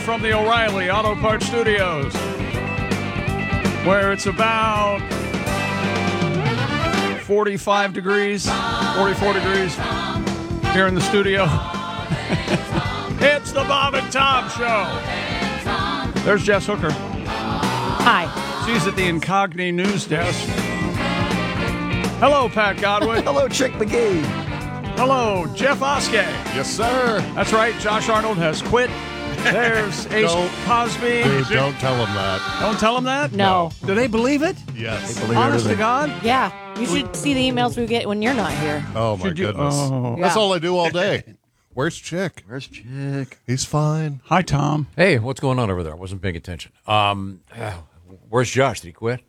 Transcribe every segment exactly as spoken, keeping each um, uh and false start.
from the O'Reilly Auto Parts Studios, where it's about forty-five degrees, forty-four degrees here in the studio. It's the Bob and Tom Show. There's Jess Hooker. Hi. She's at the Incogni News Desk. Hello, Pat Godwin. Hello, Chick McGee. Hello, Jeff Oskey. Yes, sir. That's right, Josh Arnold has quit. There's Ace Don't- Cosby. Dude, don't tell him that. Don't tell him that? No. Do they believe it? Yes. Believe Honest to everything. God? Yeah. You should see the emails we get when you're not here. Oh, my Should you- goodness. oh. That's Yeah. all I do all day. Where's Chick? Where's Chick? He's fine. Hi, Tom. Hey, what's going on over there? I wasn't paying attention. Um, uh, where's Josh? Did he quit?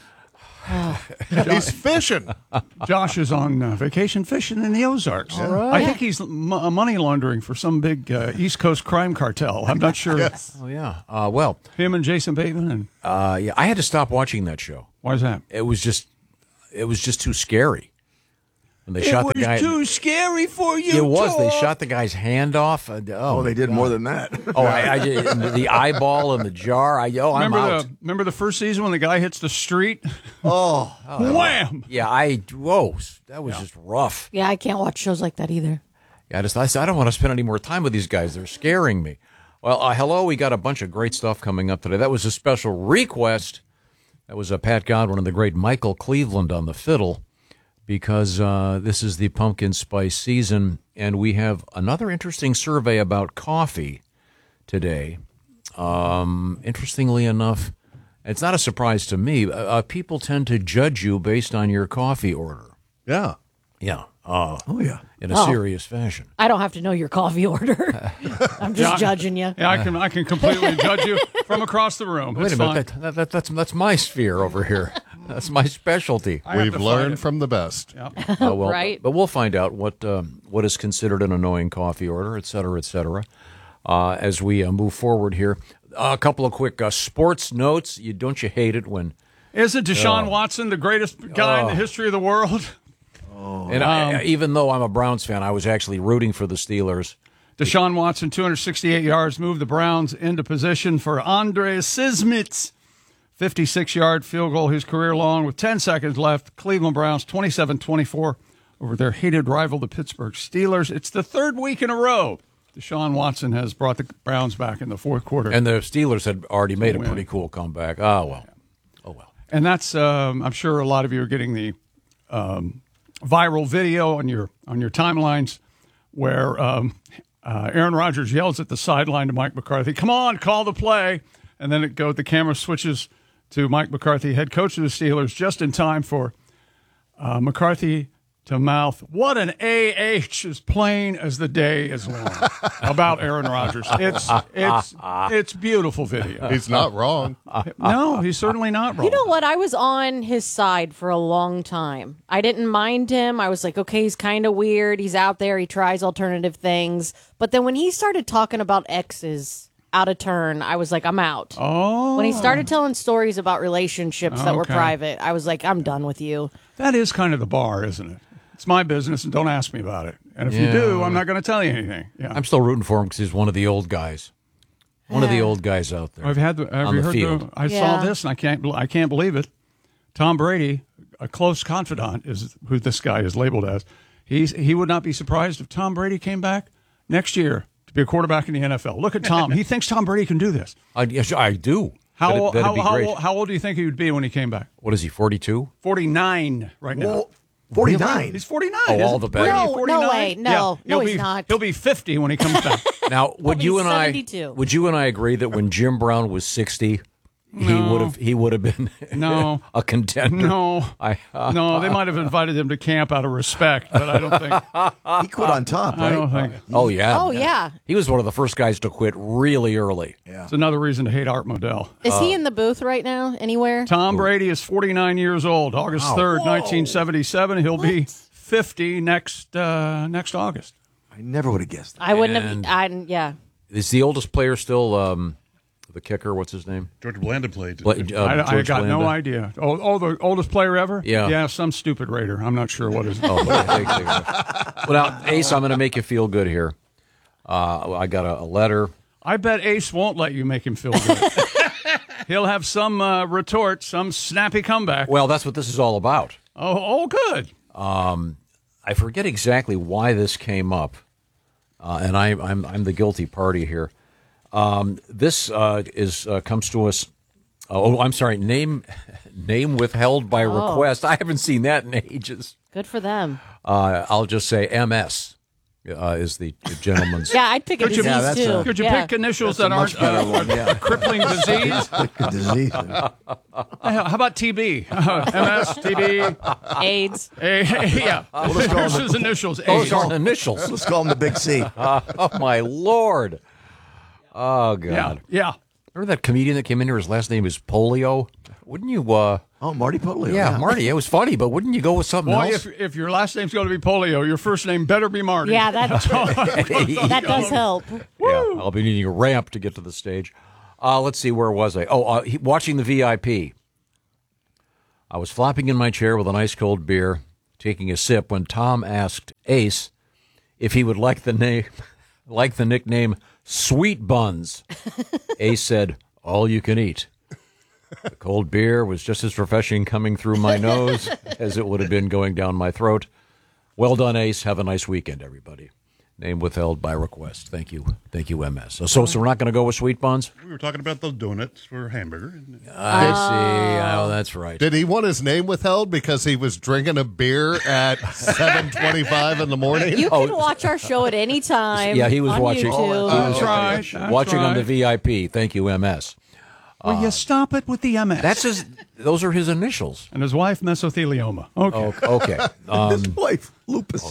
He's fishing. Josh is on uh, vacation fishing in the Ozarks. I think he's m- uh, money laundering for some big uh, East Coast crime cartel. I'm not sure. Yes. Oh yeah. Uh, well, Him and Jason Bateman. And uh, yeah. I had to stop watching that show. why is that? It was just, it was just too scary. When they shot the guy. scary for you. It was. They shot the guy's hand off. Uh, oh, Oh, they did more than that. Oh, I, I did- and the eyeball in the jar. I oh, I'm Remember out. the remember the first season when the guy hits the street? Oh, Wham! Yeah, I whoa, that was just rough. Yeah, I can't watch shows like that either. Yeah, I just I, said, I don't want to spend any more time with these guys. They're scaring me. Well, uh, hello, we got a bunch of great stuff coming up today. That was a special request. That was a Pat Godwin and the great Michael Cleveland on the fiddle, because uh, this is the pumpkin spice season, and we have another interesting survey about coffee today. Um, interestingly enough, it's not a surprise to me. Uh, uh, people tend to judge you based on your coffee order. Yeah. Yeah. Uh, oh yeah. in a Oh. serious fashion. I don't have to know your coffee order. I'm just Yeah. judging you. Yeah, I can I can completely judge you from across the room. Wait It's a fine. minute. That, that, that, that's that's my sphere over here. That's my specialty. I have We've to fight learned it. from the best. Uh, well, Right. But we'll find out what um, what is considered an annoying coffee order, et cetera, et cetera, uh, as we uh, move forward here. Uh, a couple of quick uh, sports notes. You don't you hate it when Isn't Deshaun Oh. Watson the greatest guy in the history of the world? and I, even though I'm a Browns fan, I was actually rooting for the Steelers. Deshaun Watson, two hundred sixty-eight yards, moved the Browns into position for Andre Sismit's fifty-six-yard field goal, his career long, with ten seconds left. Cleveland Browns, twenty-seven twenty-four over their hated rival, the Pittsburgh Steelers. It's the third week in a row Deshaun Watson has brought the Browns back in the fourth quarter. And the Steelers had already made a win. pretty cool comeback. Oh, well. Oh, well. And that's, um, I'm sure a lot of you are getting the um, viral video on your on your timelines where um, uh, Aaron Rodgers yells at the sideline to Mike McCarthy, "Come on, call the play!" And then it go the camera switches to Mike McCarthy, head coach of the Steelers, just in time for uh, McCarthy to mouth, "What an A H, as plain as the day is long," about Aaron Rodgers. It's it's it's beautiful video. He's not wrong. No, he's certainly not wrong. You know what? I was on his side for a long time. I didn't mind him. I was like, okay, he's kind of weird. He's out there. He tries alternative things. But then when he started talking about exes out of turn, I was like, I'm out. Oh, When he started telling stories about relationships that were Okay. private, I was like, I'm done with you. that is kind of the bar, isn't it? It's my business, and don't ask me about it. And if you Yeah. do, I'm not going to tell you anything. Yeah, I'm still rooting for him because he's one of the old guys. One of the Yeah. old guys out there. I've had. The, have on you the heard field. The, I saw Yeah. this, and I can't. I can't believe it. Tom Brady, a close confidant, is who this guy is labeled as. He's he would not be surprised if Tom Brady came back next year to be a quarterback in the N F L. Look at Tom. He thinks Tom Brady can do this. I, yes, I do. How That'd- old, that'd how, be how, great. old- how old do you think he would be when he came back? What is he, forty-two? forty-nine right now. Well, forty-nine. He's forty-nine. Oh, all isn't the he? better. Brady, No, no forty-nine? way. No, Yeah, no, he'll he's be, not. He'll be fifty when he comes back. Now, would He's you and seventy-two. I would you and I agree that when Jim Brown was sixty, he No. would have he would have been No. a contender? No, I, uh, no, they might have invited him to camp out of respect, but I don't think. He quit on top, I right? don't think Oh yeah. Oh, yeah. He was one of the first guys to quit really early. it's another reason to hate Art Modell. Is he in the booth right now? Anywhere? Tom Brady is forty-nine years old. August third, nineteen seventy-seven. He'll be fifty next uh, next August. I never would have guessed that. I wouldn't And- have. I, yeah. Is the oldest player still um, the kicker? What's his name? George Blanda played. Bla- uh, I, I George got no Blanda? idea. Oh, oh, the oldest player ever? Yeah. Yeah, some stupid Raider. I'm not sure what his Oh, okay, thanks, thanks. Well, now, Ace, I'm going to make you feel good here. Uh, I got a, a letter I bet Ace won't let you make him feel good. He'll have some uh, retort, some snappy comeback. Well, that's what this is all about. Oh, oh, good. Um, I forget exactly why this came up, uh, and I, I'm I'm the guilty party here. Um, this uh, is uh, comes to us. Oh, I'm sorry. Name name withheld by Oh. request. I haven't seen that in ages. Good for them. Uh, I'll just say M S uh, is the, the gentleman's. Yeah, I'd pick a Could you- disease Yeah, that's too. a- Could you yeah. pick initials That's that a much aren't better uh, one, yeah. a crippling disease? Good disease. How about T B? Uh, M S, T B, AIDS. A, yeah. There's his initials. Those AIDS. aren't initials. Let's call him the Big C. Oh my lord! Oh Yeah, god! yeah. Remember that comedian that came in here? His last name is Polio. Wouldn't you? Uh, Oh, Marty Polio. yeah, Marty. It was funny, but wouldn't you go with something Boy, else? if, if your last name's going to be Polio, your first name better be Marty. Yeah, that that does help. Yeah, I'll be needing a ramp to get to the stage. Uh, let's see, where was I? Oh, uh, he, watching the V I P. I was flopping in my chair with an ice cold beer, taking a sip, when Tom asked Ace if he would like the name, like the nickname Sweet Buns. Ace said, "All you can eat." The cold beer was just as refreshing coming through my nose as it would have been going down my throat. Well done, Ace. Have a nice weekend, everybody. Name withheld by request. Thank you. Thank you, M S. So, so, so we're not going to go with Sweet Buns? We were talking about those donuts for hamburger. I see. Oh, that's right. Did he want his name withheld because he was drinking a beer at seven twenty-five in the morning? You can watch our show at any time. Yeah, he was on watching. YouTube. That's right. That's Watching on the right. V I P. Thank you, M S. Will you stop it with the M S? That's his. Those are his initials. and his wife, mesothelioma. Okay. Oh, okay. Um, His wife, Lupus.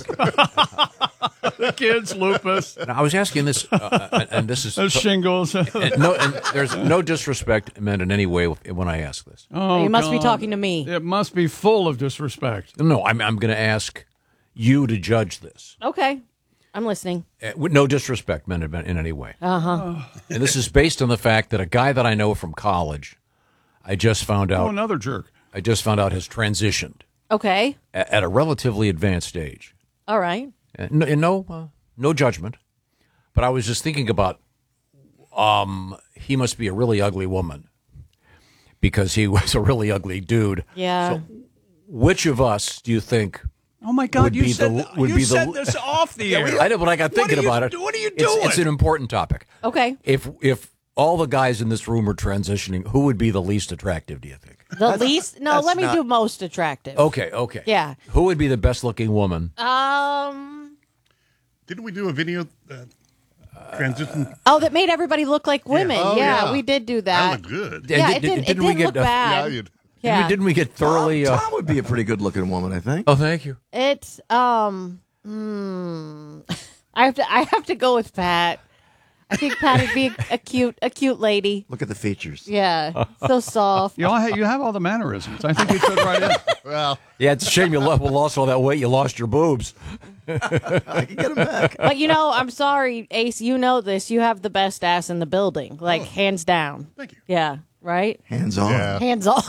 The kids, lupus, now, I was asking this, uh, and this is the shingles. and no. And there's no disrespect meant in any way when I ask this. Oh, You must be God. talking to me. It must be full of disrespect. No, I'm. I'm going to ask you to judge this. Okay, I'm listening. Uh, with no disrespect meant in in any way. Uh huh. And this is based on the fact that a guy that I know from college, I just found Oh, out. another jerk. I just found out has transitioned Okay, a- at a relatively advanced age. all right. And no, and no, uh, no judgment. But I was just thinking about, um, he must be a really ugly woman because he was a really ugly dude. Yeah. Which of us do you think? Oh my God! Would You be said the- would you be the- said this off the air. I know, but I got What thinking are you- about it. what are you It's- doing? It's, an important topic. Okay. If if all the guys in this room are transitioning, who would be the least attractive? Do you think? The least? No, that's let me not- do most attractive. Okay, okay. Yeah. Who would be the best looking woman? Um. Didn't we do a video uh, transition? Oh, that made everybody look like women. Oh, yeah, yeah. we did do That that. looked good. Yeah, And it did- didn't. didn't it we didn't get, look uh, bad. Yeah, you'd- Yeah. Didn't we get thoroughly? Tom, Uh, Tom would be a pretty good looking woman, I think. oh, thank you. It's um. Hmm. I have to. I have to go with Pat. I think Pat would be a, a cute, a cute lady. Look at the features. Yeah, so soft. You all ha- you have all the mannerisms. I think you fit right in. Well, Yeah, it's a shame you lo- lost all that weight. You lost your boobs. I can get him back. But you know, I'm sorry, Ace. You know this. You have the best ass in the building, like hands down. Thank you. Yeah. Right. Hands on. yeah. Hands on.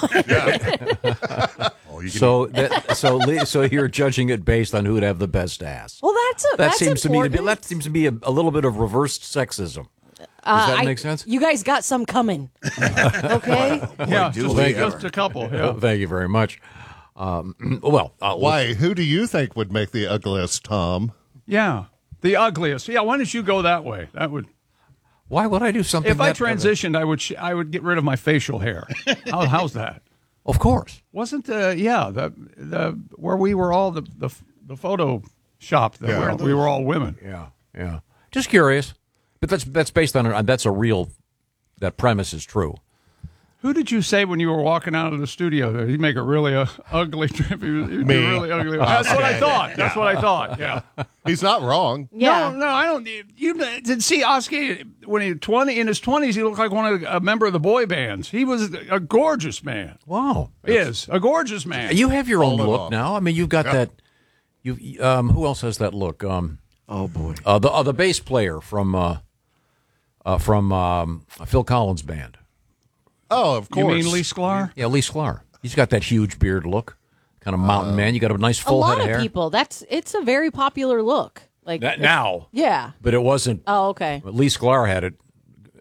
Oh, you can So that so Lee- so you're judging it based on who'd have the best ass. well, that's a, That that's seems important. to me to be that seems to be a, a little bit of reversed sexism. Does that I- make sense? You guys got some coming. Okay. Yeah, do just, we just ever. a couple. Yeah. Oh, thank you very much. Um, well, uh, Why? Who do you think would make the ugliest, Tom? Yeah, the ugliest. Yeah, why don't you go that way? That would. Why would I do something? If I that- transitioned, I would. Sh- I would get rid of my facial hair. How, how's that? Of course. Wasn't the yeah the the where we were all the the, the photo shop that Yeah. were, we were all women. Yeah, yeah. Just curious, but that's that's based on a, that's a real. That premise is true. Who did you say when you were walking out of the studio there? He'd make a really uh, ugly trip. He was, he'd be Me. really ugly. That's what I thought. That's what I thought. Yeah. He's not wrong. Yeah. No, no, I don't. You did see Oscar when he twenty in his twenties. He looked like one of the, a member of the boy bands. He was a gorgeous man. Wow. Is a gorgeous man. You have your own Hold it look off. now. I mean, you've got that. You um, who else has that look? Um, Oh, boy. uh, the uh, the bass player from uh, uh, from um, Phil Collins' band. Oh, of You course. mean Lee Sklar? Yeah, Lee Sklar. He's got that huge beard look, kind of mountain man. You got a nice A full lot head of of hair. people. That's it's a very popular look. Like That- it's- now, Yeah. but it wasn't. Oh, okay. Lee Sklar had it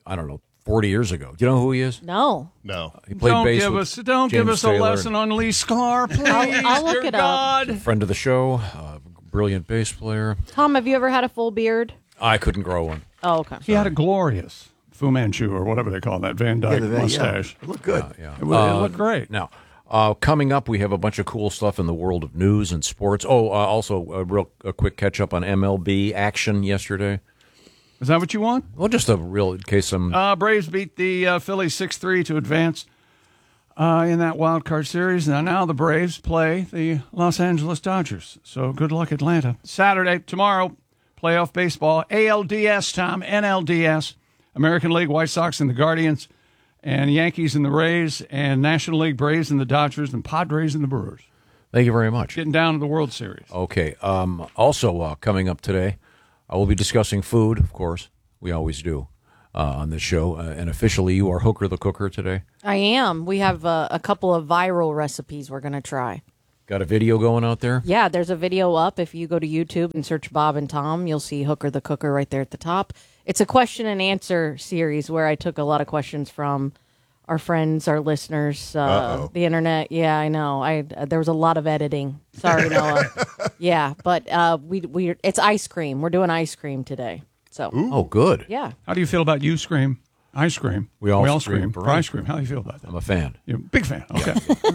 I don't know, forty years ago. Do you know who he is? No. No. He played Don't bass give with us don't James give us Taylor a and- lesson on Lee Sklar, please. I'll- I'll look dear it up. God. friend of the show, uh, brilliant bass player. Tom, have you ever had a full beard? I couldn't grow one. Oh, okay. He had a glorious Fu Manchu or whatever they call that Van Dyke Yeah, the- yeah. mustache. It looked good. Yeah. It, wa- it looked great. Now, uh, coming up, we have a bunch of cool stuff in the world of news and sports. Oh, uh, also a real a quick catch up on M L B action yesterday. Is that what you want? Well, just a real in case some. Uh, Braves beat the uh, Phillies six three to advance uh, in that wild card series. Now, now the Braves play the Los Angeles Dodgers. So good luck, Atlanta. Saturday, tomorrow, playoff baseball, A L D S, Tom, N L D S, American League, White Sox and the Guardians, and Yankees and the Rays, and National League, Braves and the Dodgers, and Padres and the Brewers. Thank you very much. Getting down to the World Series. Okay. Um, also, uh, coming up today, I will be discussing food, of course. We always do uh, on this show. Uh, and officially, you are Hooker the Cooker today. I am. We have uh, a couple of viral recipes we're going to try. Got a video going out there? Yeah, there's a video up. If you go to YouTube and search Bob and Tom, you'll see Hooker the Cooker right there at the top. It's a question and answer series where I took a lot of questions from our friends, our listeners, uh, the internet. Yeah, I know. I uh, there was a lot of editing. Sorry, Noah. Yeah, but uh, we we it's ice cream. We're doing ice cream today. So Oh, good. yeah, How do you feel about you scream? Ice cream. We all scream scream for for ice ice cream. How do you feel about that? I'm a fan. You're a big fan. Okay.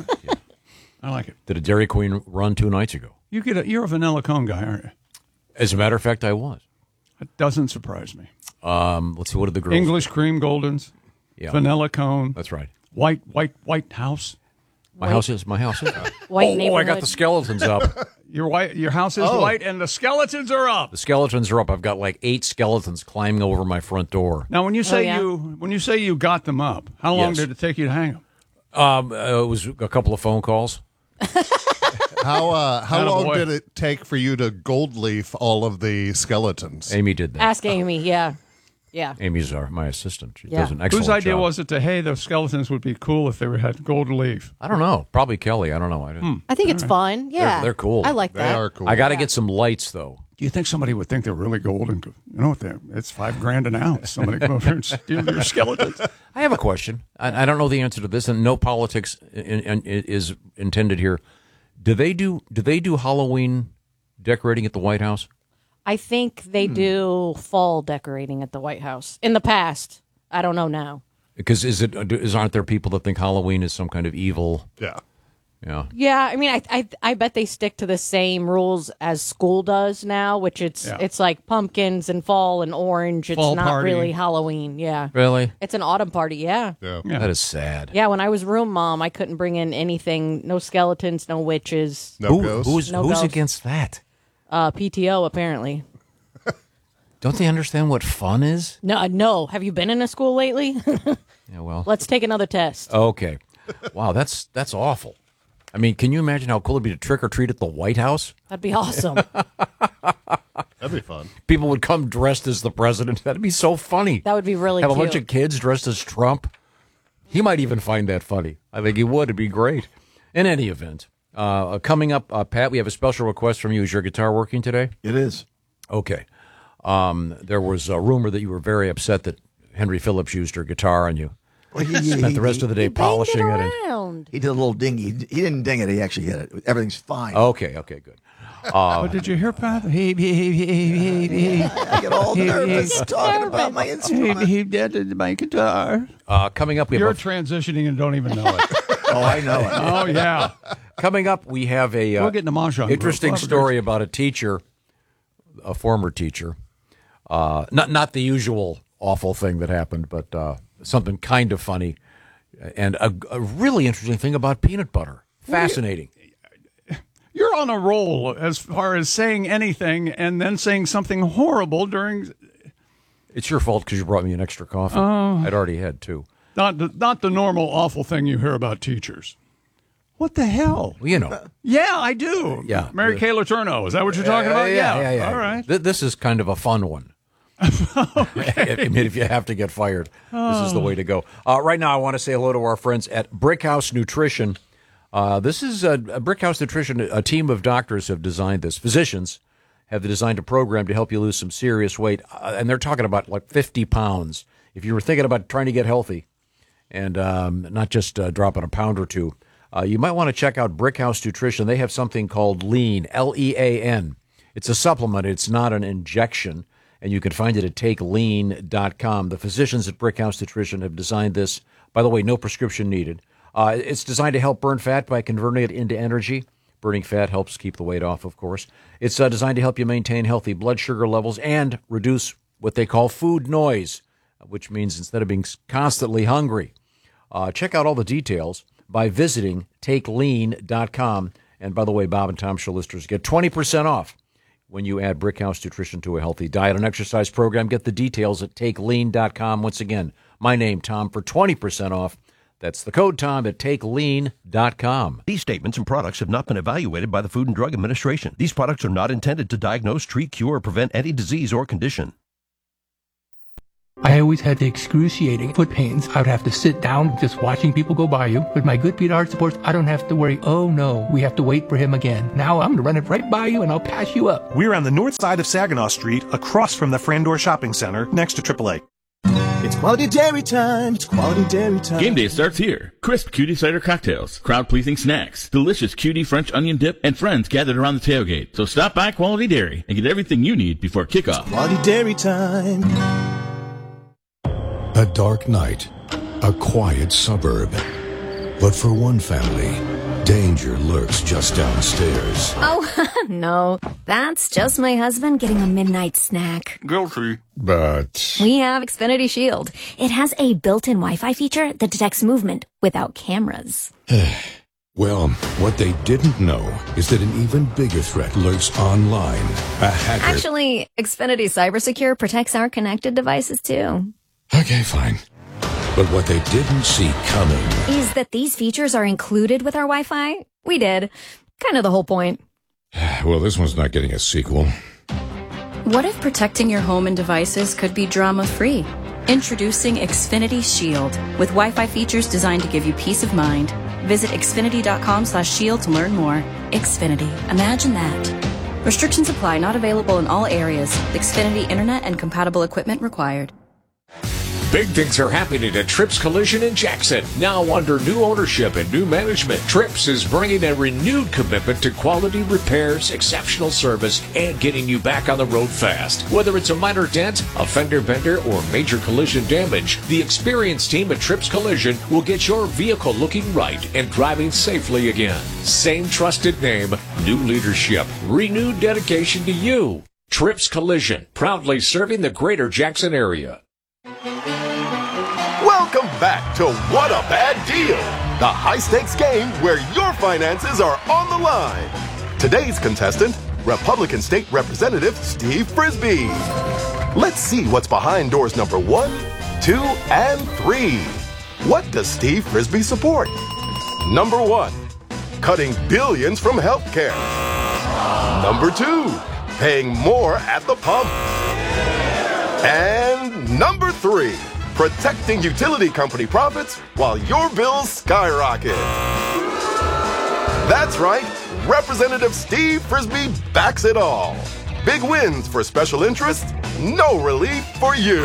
I like it. Did a Dairy Queen run two nights ago. You get a, you're a vanilla cone guy, aren't you? As a matter of fact, I was. That doesn't surprise me. Um, let's see, what did the girls... English cream goldens, Yeah, vanilla cone, that's right. white white white house. My house is, my house is. white oh, I neighborhood. got the skeletons up. Your white your house is Oh. white and the skeletons are up. The skeletons are up. I've got like eight skeletons climbing over my front door. Now, when you say yeah? you when you say you got them up, how long Yes. did it take you to hang them? Um, uh, it was a couple of phone calls. How uh, how Attaboy. long did it take for you to gold leaf all of the skeletons? Amy did that. Ask Amy. Yeah, yeah. Amy's our, my assistant. She Yeah. does an excellent Whose idea job. was it to hey the skeletons would be cool if they were, had gold leaf? I don't know. Probably Kelly. I don't know. I, didn't. I think it's fun. Yeah, they're cool. I like They that. are cool. I got to get some lights though. Do you think somebody would think they're really gold and go, you know what? they're- It's five grand an ounce. Somebody come over and steal your skeletons. I have a question. I, I don't know the answer to this, and no politics in, in, is intended here. Do they do do they do Halloween decorating at the White House? I think they do fall decorating at the White House in the past. I don't know now. Because is it is aren't there people that think Halloween is some kind of evil? Yeah. Yeah. Yeah, I mean, I I, I bet they stick to the same rules as school does now, which it's Yeah. it's like pumpkins and fall and orange. It's Fall not party. really Halloween. Yeah, Really? it's an autumn party. Yeah. Yeah. Yeah. That is sad. Yeah, when I was room mom, I couldn't bring in anything. No skeletons, no witches. No Who, ghosts. who's No who's ghosts. against that? Uh, P T O apparently. Don't they understand what fun is? No, uh, no. Have you been in a school lately? Yeah. Well. Let's take another test. Okay. Wow. That's that's awful. I mean, can you imagine how cool it'd be to trick or treat at the White House? That'd be awesome. That'd be fun. People would come dressed as the president. That'd be so funny. That would be really Have cute. a bunch of kids dressed as Trump. He might even find that funny. I think he would. It'd be great. In any event, uh, coming up, uh, Pat, we have a special request from you. Is your guitar working today? It is. Okay. Um, there was a rumor that you were very upset that Henry Phillips used your guitar and you Well, he, he, spent the rest of the day He banged polishing it it. and- around. he did a little ding. He, he didn't ding it. He actually hit it. Everything's fine. Okay, okay, good. Oh, did you hear, Pat? He he he he he he. I get all nervous talking about my He, instrument. he did my guitar. Uh, coming up, we You're have a, transitioning and don't even know it. Oh, I know it. Oh yeah. coming up. We have a uh, We'll get in the mahjong. interesting group. story about a teacher, a former teacher. Uh, not not the usual awful thing that happened, but uh, something kind of funny, and a, a really interesting thing about peanut butter. Fascinating. You're on a roll as far as saying anything and then saying something horrible during. It's your fault because you brought me an extra coffee. I'd already had two. Not the, not the normal awful thing you hear about teachers. What the hell? Well, you know. Yeah, I do. Yeah. Mary Kay Letourneau. Is that what you're talking about? yeah, yeah, yeah. All right. Th- This is kind of a fun one. I mean, if you have to get fired, this is the way to go. Uh, right now, I want to say hello to our friends at Brickhouse Nutrition. Uh, this is a, a Brickhouse Nutrition. A team of doctors have designed this. Physicians have designed a program to help you lose some serious weight, uh, and they're talking about like fifty pounds if you were thinking about trying to get healthy and um, not just uh, dropping a pound or two, uh, you might want to check out Brickhouse Nutrition. They have something called Lean, L E A N. It's a supplement. It's not an injection, and you can find it at take lean dot com. The physicians at Brickhouse Nutrition have designed this. By the way, no prescription needed. Uh, it's designed to help burn fat by converting it into energy. Burning fat helps keep the weight off, of course. It's uh, designed to help you maintain healthy blood sugar levels and reduce what they call food noise, which means instead of being constantly hungry. Uh, check out all the details by visiting take lean dot com. And by the way, Bob and Tom Show listeners get twenty percent off when you add Brickhouse Nutrition to a healthy diet and exercise program. Get the details at take lean dot com. Once again, my name, Tom, for twenty percent off. That's the code, Tom, at take lean dot com. These statements and products have not been evaluated by the Food and Drug Administration. These products are not intended to diagnose, treat, cure, or prevent any disease or condition. I always had the excruciating foot pains. I would have to sit down just watching people go by you. With my good Pete Art supports, I don't have to worry, oh no, we have to wait for him again. Now I'm going to run it right by you and I'll pass you up. We're on the north side of Saginaw Street, across from the Frandor Shopping Center, next to triple A. It's quality dairy time. It's quality dairy time. Game day starts here. Crisp Cutie cider cocktails, crowd-pleasing snacks, delicious Cutie French onion dip, and friends gathered around the tailgate. So stop by Quality Dairy and get everything you need before kickoff. It's quality dairy time. A dark night, a quiet suburb. But for one family, danger lurks just downstairs. Oh, no. That's just my husband getting a midnight snack. Guilty. But We have Xfinity Shield. It has a built-in Wi-Fi feature that detects movement without cameras. well, what they didn't know is that an even bigger threat lurks online. A hacker. Actually, Xfinity CyberSecure protects our connected devices, too. Okay, fine. But what they didn't see coming is that these features are included with our Wi-Fi. We did. Kind of the whole point. Well, this one's not getting a sequel. What if protecting your home and devices could be drama-free? Introducing Xfinity Shield, with Wi-Fi features designed to give you peace of mind. Visit xfinity dot com slash shield to learn more. Xfinity. Imagine that. Restrictions apply. Not available in all areas. Xfinity Internet and compatible equipment required. Big things are happening at Trips Collision in Jackson. Now under new ownership and new management, Trips is bringing a renewed commitment to quality repairs, exceptional service, and getting you back on the road fast. Whether it's a minor dent, a fender bender, or major collision damage, the experienced team at Trips Collision will get your vehicle looking right and driving safely again. Same trusted name, new leadership, renewed dedication to you. Trips Collision, proudly serving the greater Jackson area. Welcome back to What a Bad Deal, the high-stakes game where your finances are on the line. Today's contestant, Republican State Representative Steve Frisbee. Let's see what's behind doors number one, two, and three. What does Steve Frisbee support? Number one, cutting billions from healthcare. Number two, paying more at the pump. And number three, protecting utility company profits while your bills skyrocket. That's right, Representative Steve Frisbee backs it all. Big wins for special interests, no relief for you.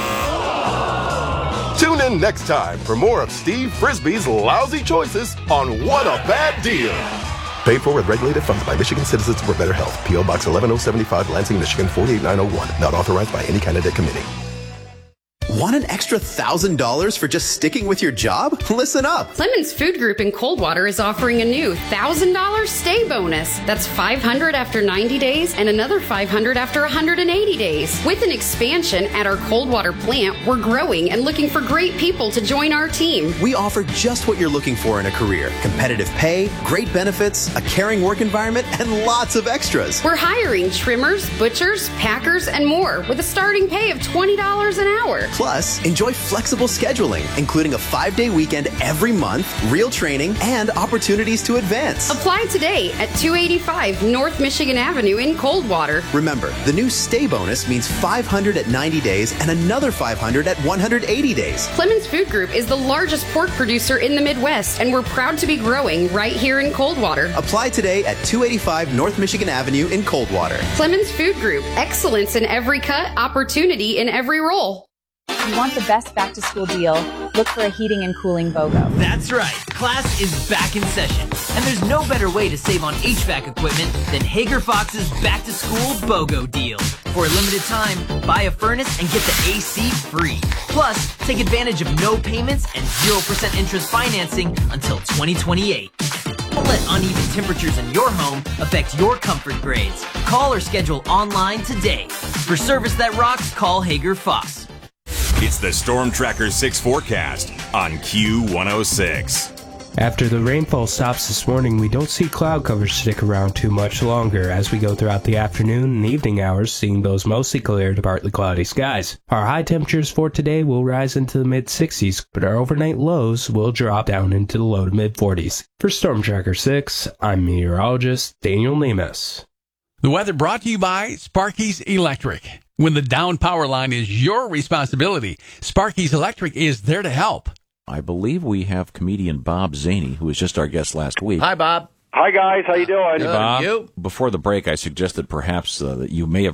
Tune in next time for more of Steve Frisbee's lousy choices on What a Bad Deal. Paid for with regulated funds by Michigan Citizens for Better Health. P O Box eleven oh seventy-five, Lansing, Michigan four eight nine oh one. Not authorized by any candidate committee. Want an extra one thousand dollars for just sticking with your job? Listen up. Clemens Food Group in Coldwater is offering a new one thousand dollars stay bonus. That's five hundred dollars after ninety days and another five hundred dollars after one hundred eighty days. With an expansion at our Coldwater plant, we're growing and looking for great people to join our team. We offer just what you're looking for in a career. Competitive pay, great benefits, a caring work environment, and lots of extras. We're hiring trimmers, butchers, packers, and more with a starting pay of twenty dollars an hour. Plus, enjoy flexible scheduling, including a five-day weekend every month, real training, and opportunities to advance. Apply today at two eighty-five North Michigan Avenue in Coldwater. Remember, the new stay bonus means five hundred at ninety days and another five hundred at one hundred eighty days. Clemens Food Group is the largest pork producer in the Midwest, and we're proud to be growing right here in Coldwater. Apply today at two eighty-five North Michigan Avenue in Coldwater. Clemens Food Group, excellence in every cut, opportunity in every role. If you want the best back-to-school deal, look for a heating and cooling BOGO. That's right. Class is back in session. And there's no better way to save on H V A C equipment than Hager Fox's back-to-school BOGO deal. For a limited time, buy a furnace and get the A C free. Plus, take advantage of no payments and zero percent interest financing until twenty twenty-eight. Don't let uneven temperatures in your home affect your comfort grades. Call or schedule online today. For service that rocks, call Hager Fox. It's the Storm Tracker six forecast on Q one oh six. After the rainfall stops this morning, we don't see cloud cover stick around too much longer as we go throughout the afternoon and evening hours, seeing those mostly clear to partly cloudy skies. Our high temperatures for today will rise into the mid sixties, but our overnight lows will drop down into the low to mid forties. For Storm Tracker six, I'm meteorologist Daniel Nemes. The weather brought to you by Sparky's Electric. When the down power line is your responsibility, Sparky's Electric is there to help. I believe we have comedian Bob Zaney, who was just our guest last week. Hi, Bob. Hi, guys. How you doing? Hey, Bob. You. Before the break, I suggested perhaps uh, that you may have